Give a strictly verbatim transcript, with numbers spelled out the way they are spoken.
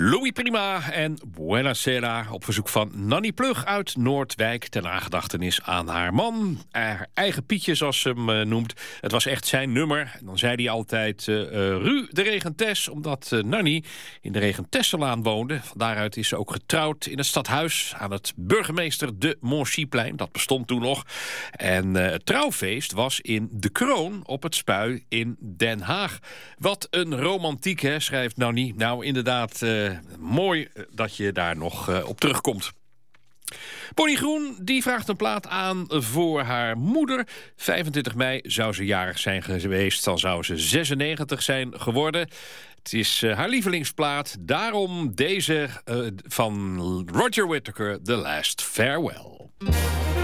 Louis Prima en Buenasera op verzoek van Nanny Plug uit Noordwijk ter nagedachtenis aan haar man. Haar eigen Pietje, zoals ze hem uh, noemt. Het was echt zijn nummer. En dan zei hij altijd uh, uh, Ru de Regentes, omdat uh, Nanny in de Regentessenlaan woonde. Van daaruit is ze ook getrouwd in het stadhuis aan het burgemeester de Monchyplein. Dat bestond toen nog. En uh, het trouwfeest was in De Kroon op het Spui in Den Haag. Wat een romantiek, hè, schrijft Nanny. Nou, inderdaad, uh, mooi dat je daar nog uh, op terugkomt. Pony Groen die vraagt een plaat aan voor haar moeder. vijfentwintig mei zou ze jarig zijn geweest. Dan zou ze zesennegentig zijn geworden. Het is uh, haar lievelingsplaat. Daarom deze uh, van Roger Whittaker, The Last Farewell.